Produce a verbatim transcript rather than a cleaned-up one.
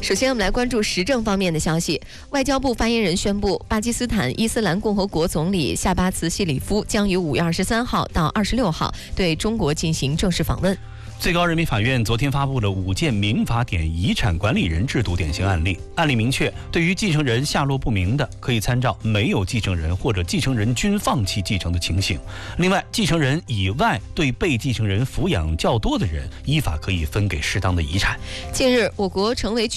首先，我们来关注时政方面的消息。外交部发言人宣布，巴基斯坦伊斯兰共和国总理夏巴茨希里夫将于五月二十三号到二十六号对中国进行正式访问。 最高人民法院昨天发布了五件民法典遗产管理人制度典型案例，案例明确，对于继承人下落不明的，可以参照没有继承人或者继承人均放弃继承的情形。另外，继承人以外对被继承人抚养较多的人，依法可以分给适当的遗产。 近日，我国成为